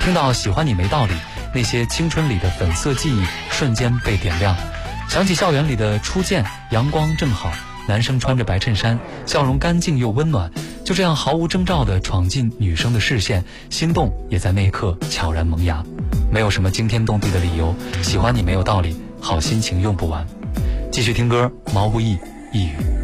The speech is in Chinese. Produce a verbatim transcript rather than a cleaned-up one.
听到喜欢你没道理，那些青春里的粉色记忆瞬间被点亮。想起校园里的初见，阳光正好，男生穿着白衬衫，笑容干净又温暖，就这样毫无征兆地闯进女生的视线，心动也在那一刻悄然萌芽。没有什么惊天动地的理由，喜欢你没有道理，好心情用不完。继续听歌，毛不易，一语。